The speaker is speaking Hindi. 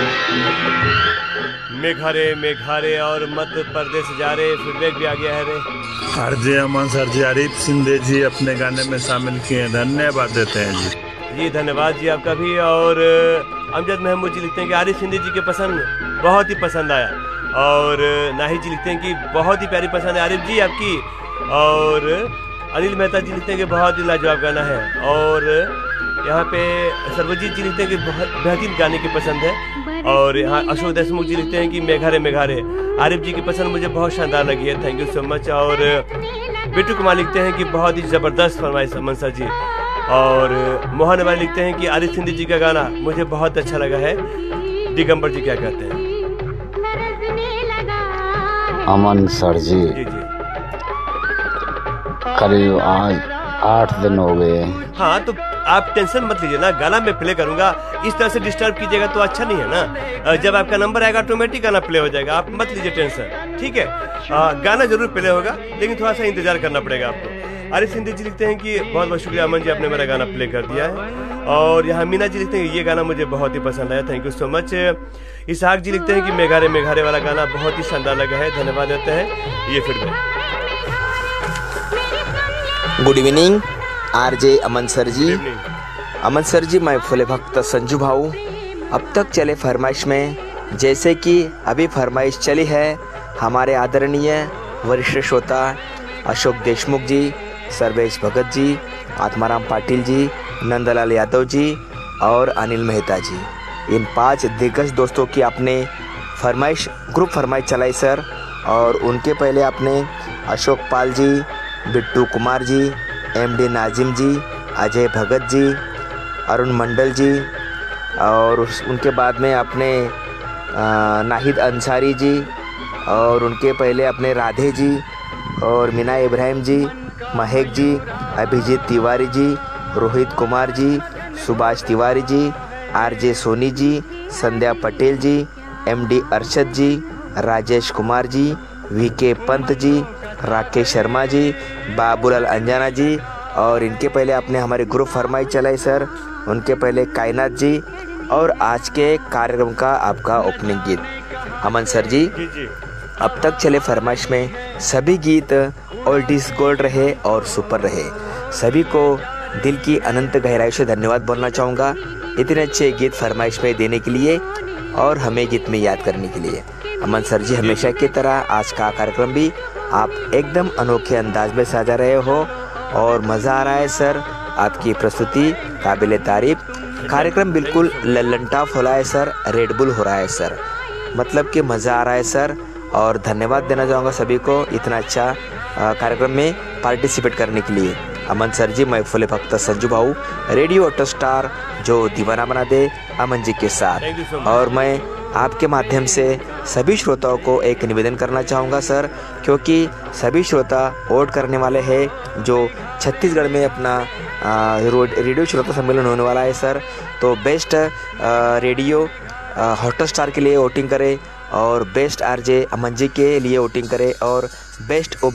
मेघारे मेघारे और मध्य प्रदेश जा रहे, फीडबैक भी आ गया है रे। आरजे अमन सर जी आरिफ सिंधे जी अपने गाने में शामिल किए हैं, धन्यवाद देते हैं जी धन्यवाद जी आपका भी। और अमजद महमूद जी लिखते हैं कि आरिफ सिंधे जी के पसंद बहुत ही पसंद आया। और नाहिद जी लिखते हैं कि बहुत ही प्यारी पसंद है आरिफ जी आपकी। और अनिल मेहता जी लिखते हैं कि बहुत ही लाजवाब गाना है। और यहाँ पे सर्वजीत जी लिखते हैं कि बहुत बेहतरीन गाने की पसंद है। और यहाँ अशोक देशमुख जी लिखते हैं कि मेघारे मेघारे आरिफ जी की पसंद मुझे बहुत शानदार लगी है, थैंक यू सो मच। और बिट्टू कुमार लिखते हैं कि बहुत ही ज़बरदस्त फरमाइश अमन सर जी। और मोहन भाई लिखते हैं कि आरिफ सिंधे जी का गाना मुझे बहुत अच्छा लगा है। दिगंबर जी क्या कहते हैं? अमन सर जी करीब आज 8 दिन हो गए। हाँ तो आप टेंशन मत लीजिए ना, गाना मैं प्ले करूंगा, इस तरह से डिस्टर्ब कीजिएगा तो अच्छा नहीं है ना। जब आपका नंबर आएगा ऑटोमेटिक गाना प्ले हो जाएगा, आप मत लीजिए टेंशन, ठीक है। गाना जरूर प्ले होगा लेकिन थोड़ा सा इंतजार करना पड़ेगा आपको। आरिफ सिंधे जी लिखते हैं कि बहुत बहुत शुक्रिया अमन जी, आपने मेरा गाना प्ले कर दिया है। और यहाँ मीना जी लिखते हैं ये गाना मुझे बहुत ही पसंद आया, थैंक यू सो मच। इसहाक जी लिखते हैं कि मेघारे मेघारे वाला गाना बहुत ही शानदार लगा है, धन्यवाद देते हैं। ये फीडबैक। गुड इवनिंग आरजे अमन सर जी। अमन सर जी मैं फुले भक्त संजू भाऊ। अब तक चले फरमाइश में जैसे कि अभी फरमाइश चली है हमारे आदरणीय वरिष्ठ श्रोता अशोक देशमुख जी, सर्वेश भगत जी, आत्माराम पाटिल जी, नंदलाल यादव जी और अनिल मेहता जी, इन 5 दिग्गज दोस्तों की आपने फरमाइश ग्रुप फरमाइश चलाई सर। और उनके पहले आपने अशोक पाल जी, बिट्टू कुमार जी, एमडी नाजिम जी, अजय भगत जी, अरुण मंडल जी और उनके बाद में आपने नाहिद अंसारी जी और उनके पहले अपने राधे जी और मीना इब्राहिम जी, महक जी, अभिजीत तिवारी जी, रोहित कुमार जी, सुभाष तिवारी जी, आरजे सोनी जी, संध्या पटेल जी, एमडी अरशद जी, राजेश कुमार जी, वीके पंत जी, राकेश शर्मा जी, बाबूलाल अंजाना जी और इनके पहले आपने हमारे ग्रुप फरमाइश चलाई सर, उनके पहले कायनात जी और आज के कार्यक्रम का आपका ओपनिंग गीत अमन सर जी। अब तक चले फरमाइश में सभी गीत ओल्ड गोल्ड रहे और सुपर रहे। सभी को दिल की अनंत गहराई से धन्यवाद बोलना चाहूँगा इतने अच्छे गीत फरमाइश में देने के लिए और हमें गीत में याद करने के लिए। अमन सर जी हमेशा की तरह आज का कार्यक्रम भी आप एकदम अनोखे अंदाज में साजा रहे हो और मज़ा आ रहा है सर। आपकी प्रस्तुति काबिले तारीफ, कार्यक्रम बिल्कुल लल्लन टॉप हो रहा है सर, रेडबुल हो रहा है सर, मतलब कि मज़ा आ रहा है सर। और धन्यवाद देना चाहूँगा सभी को इतना अच्छा कार्यक्रम में पार्टिसिपेट करने के लिए। अमन सर जी मैं फुले भक्त संजू भाऊ, रेडियो ऑटो स्टार जो दीवाना बना दे अमन जी के साथ। और मैं आपके माध्यम से सभी श्रोताओं को एक निवेदन करना चाहूँगा सर, क्योंकि सभी श्रोता वोट करने वाले हैं जो छत्तीसगढ़ में अपना रेडियो श्रोता सम्मेलन होने वाला है सर। तो बेस्ट रेडियो हॉटस्टार के लिए वोटिंग करें और बेस्ट आरजे अमन जी के लिए वोटिंग करें और बेस्ट